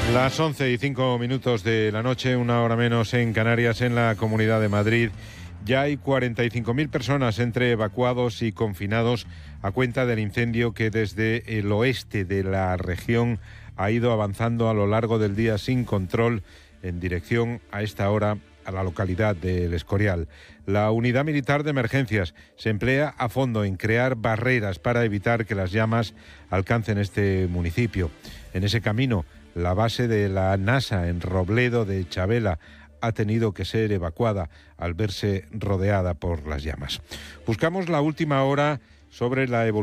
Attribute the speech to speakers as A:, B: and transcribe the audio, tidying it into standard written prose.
A: Las 11:05 de la noche, una hora menos en Canarias, en la Comunidad de Madrid. Ya hay 45.000 personas entre evacuados y confinados a cuenta del incendio que desde el oeste de la región ha ido avanzando a lo largo del día sin control en dirección a esta hora a la localidad de El Escorial. La Unidad Militar de Emergencias se emplea a fondo en crear barreras para evitar que las llamas alcancen este municipio. En ese camino, la base de la NASA en Robledo de Chavela ha tenido que ser evacuada al verse rodeada por las llamas. Buscamos la última hora sobre la evolución